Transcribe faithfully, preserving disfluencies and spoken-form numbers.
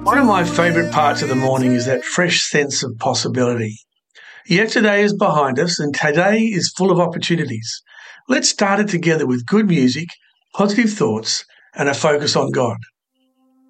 One of my favourite parts of the morning is that fresh sense of possibility. Yesterday is behind us and today is full of opportunities. Let's start it together with good music, positive thoughts, and a focus on God.